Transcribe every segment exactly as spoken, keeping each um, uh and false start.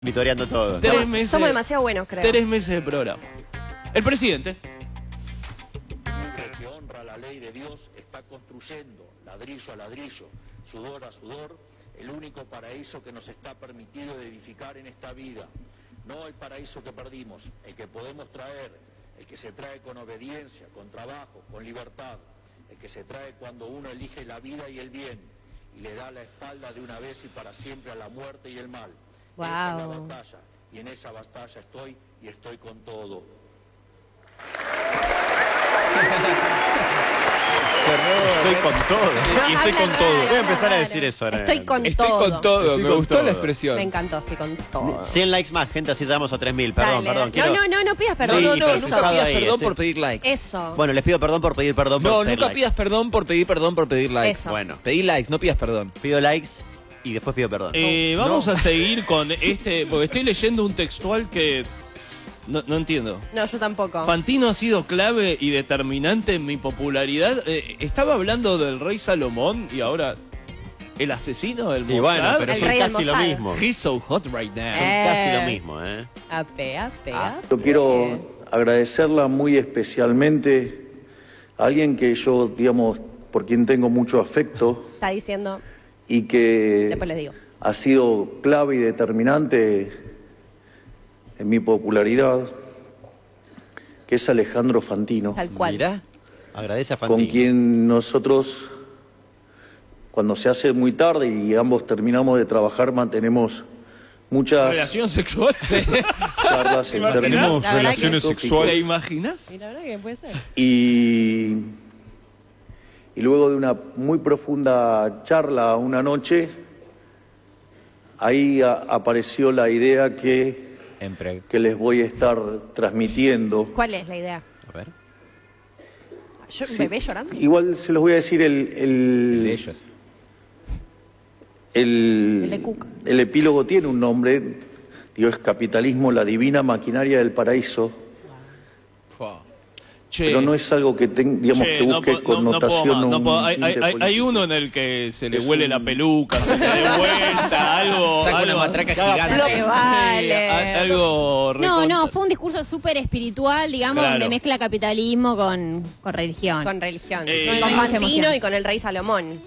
Vitoreando todo. Tres meses, Somos demasiado buenos, creo. Tres meses de programa. El presidente. Que honra la ley de Dios está construyendo, ladrillo a ladrillo, sudor a sudor, el único paraíso que nos está permitido edificar en esta vida. No el paraíso que perdimos, el que podemos traer, el que se trae con obediencia, con trabajo, con libertad, el que se trae cuando uno elige la vida y el bien y le da la espalda de una vez y para siempre a la muerte y el mal. Wow. Esa es la batalla, y en esa batalla estoy y estoy con todo. Estoy con todo. Y estoy con todo. Voy a empezar a decir eso ahora. Estoy con Estoy todo. con todo. Estoy Me con gustó todo. la expresión. Me encantó, estoy con todo. cien likes más, gente, así llegamos a tres mil. Perdón, Dale. perdón. No, quiero- no, no, no pidas No, perdón. no, no, Sí, Eso. nunca pidas ahí, perdón estoy- por pedir likes. Eso. Bueno, les pido perdón por pedir perdón por No, pedir nunca likes. pidas perdón por pedir perdón por pedir likes. Eso. Bueno, Pedí likes, no pidas perdón. pido likes y después pido perdón. Eh, vamos a seguir con este, porque estoy leyendo un textual que no, no entiendo. No, yo tampoco. Fantino ha sido clave y determinante en mi popularidad. Eh, estaba hablando del rey Salomón y ahora el asesino del Y bueno, Mossad. pero El son rey del casi lo Mossad. mismo. He's so hot right now. Son Eh. casi lo mismo, ¿eh? Ape, ape, Ah. ape. Yo quiero agradecerla muy especialmente a alguien que yo, digamos, por quien tengo mucho afecto Está diciendo, y que después les digo. ha sido clave y determinante en mi popularidad, que es Alejandro Fantino, Tal cual. Mirá, agradece a con Fantino. quien nosotros, cuando se hace muy tarde y ambos terminamos de trabajar, mantenemos muchas Relación sexual. charlas en términos Tenemos La verdad relaciones que- ¿Te sexuales. imaginas? Y la verdad que puede ser. Y, y luego de una muy profunda charla una noche, ahí a- apareció la idea que, que les voy a estar transmitiendo. ¿Cuál es la idea? A ver. ¿Yo, ¿Un Sí. bebé llorando? Igual se los voy a decir el, el, De ellos. el, El de Cook. el epílogo tiene un nombre, digo, es Capitalismo, la divina maquinaria del paraíso, Che, pero no es algo que, ten- digamos, che, que no busque po- no- no puedo connotación más, o no un puedo. Hay, tinte hay- hay- hay político. uno en el que se le Es huele un- la peluca, se le dé vuelta, algo. Saca una algo, matraca Caga gigante. plop. Se vale. Eh, a- algo. No, recontra- no, fue un discurso súper espiritual, digamos, Claro. donde mezcla capitalismo con, con religión. Con religión. Eh, Sí. no hay Con mucha Fantino emoción. y con el rey Salomón.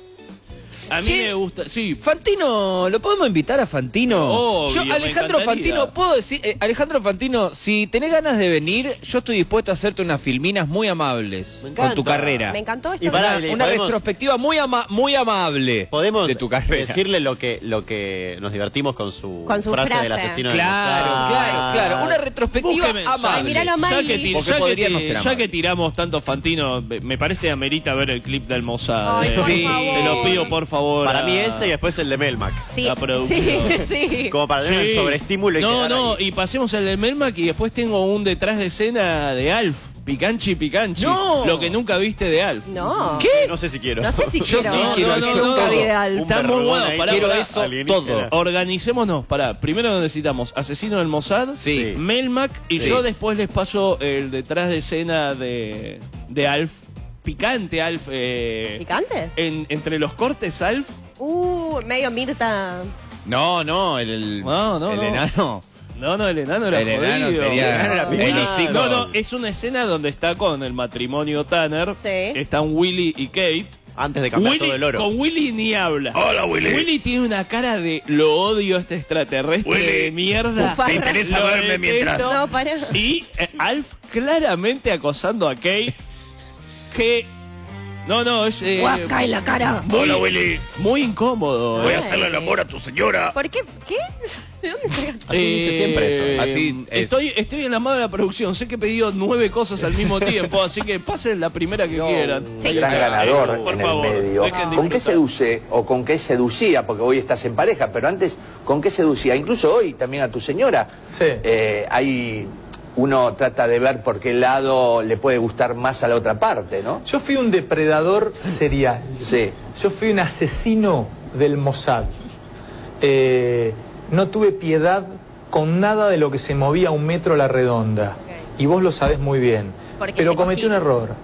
A mí Che, me gusta. Sí, Fantino, ¿lo podemos invitar a Fantino? Obvio, yo, me Alejandro encantaría. Fantino, puedo decir, eh, Alejandro Fantino, si tenés ganas de venir, yo estoy dispuesto a hacerte unas filminas muy amables Me con tu encanta. carrera. Me encantó esto. Y pará, que- y Una podemos- retrospectiva muy ama- muy amable Podemos de tu carrera. decirle lo que, lo que nos divertimos con su, Con su frase, del frase. asesino del Claro, Mossad. claro, claro. Una retrospectiva Búsqueme, amable. Ay, míralo a ya Miley. que, ti- Porque ya que podría ti- no ser ya amable. que tiramos tanto Fantino, me me parece amerita ver el clip del Mossad. Ay, eh. por Sí, favor. Se lo pido por favor. Para a- mí ese y después el de Melmac. Sí, la producción. sí, sí. Como para tener Sí. el sobreestímulo y No, quedar no, ahí. y pasemos el de Melmac y después tengo un detrás de escena de Alf. Picanchi, Picanchi. No. Lo que nunca viste de Alf. No. ¿Qué? No sé si quiero. No sé si Yo quiero. sí quiero no, eso no, no, todo. no. Ideal. Está muy vergón bueno. ahí, Pará, quiero pará. eso alienígena. todo. Organicémonos. Pará, primero necesitamos Asesino del Mossad, Sí. Melmac y Sí. yo después les paso el detrás de escena de, de Alf. Picante, Alf. eh, ¿Picante? en- entre los cortes, Alf. Uh, medio Mirta. No, no, el, el, No, no, el no. enano. No, no, el enano era El enano jodido. quería- El enano era Willy- el hocico. no, no, es una escena donde está con el matrimonio Tanner. Sí. Están Willy y Kate. Antes de cambiar Willy, todo el oro. con Willy ni habla. Hola, Willy. Willy tiene una cara de lo odio a este extraterrestre Willy, de mierda. Bufarra. ¿te interesa Lo verme mientras- detesto. No, para. Y eh, Alf claramente acosando a Kate. Que. No, no, es. eh, Huasca en la cara. muy, muy incómodo. Voy eh. a hacerle el amor a tu señora. ¿Por qué? ¿Qué? ¿De dónde sacaste? Así dice siempre eso. Así es. estoy, estoy en la mano de la producción. Sé que he pedido nueve cosas al mismo tiempo, así que pasen la primera que quieran. Sí. El gran ganador Por en favor, el medio. dejen ¿Con qué disfrutar. seduce o con qué seducía? Porque hoy estás en pareja, pero antes, ¿con qué seducía? Incluso hoy también a tu señora. Sí. Eh, hay, uno trata de ver por qué lado le puede gustar más a la otra parte, ¿no? Yo fui un depredador serial. Sí. Yo fui un asesino del Mossad. Eh, no tuve piedad con nada de lo que se movía a un metro a la redonda. Y vos lo sabés muy bien. Porque Pero te cometí cogí. un error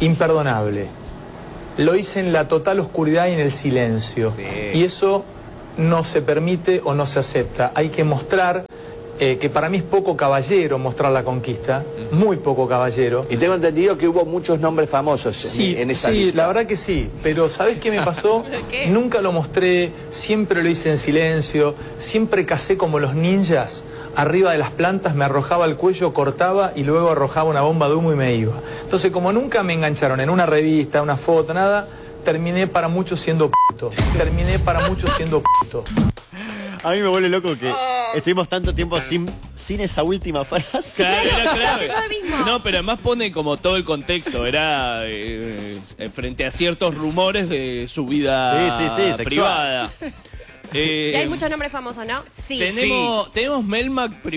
imperdonable. Lo hice en la total oscuridad y en el silencio. Sí. Y eso no se permite o no se acepta. Hay que mostrar, eh, que para mí es poco caballero mostrar la conquista, muy poco caballero. Y tengo entendido que hubo muchos nombres famosos Sí, en, en esa sí, lista. la verdad que sí, pero ¿sabés qué me pasó? ¿Qué? Nunca lo mostré, siempre lo hice en silencio, siempre cacé como los ninjas, arriba de las plantas me arrojaba al cuello, cortaba y luego arrojaba una bomba de humo y me iba. Entonces, como nunca me engancharon en una revista, una foto, nada, terminé para muchos siendo puto. Terminé para muchos siendo puto. A mí me vuelve loco que estuvimos tanto tiempo sin, sin esa última frase. Claro, era clave. Eso mismo. No, pero además pone como todo el contexto. Era eh, eh, frente a ciertos rumores de su vida Sí, sí, sí, sexual. privada. Eh, Y hay muchos nombres famosos, ¿no? Sí. tenemos, tenemos Melmac primero.